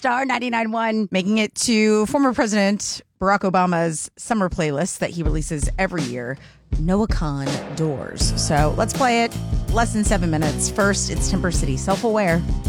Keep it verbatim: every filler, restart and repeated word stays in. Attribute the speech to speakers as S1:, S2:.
S1: Star ninety-nine point one, making it to former President Barack Obama's summer playlist that he releases every year, Noah Kahan, Doors. So let's play it. Less than seven minutes. First, it's Timber City, Self-Aware.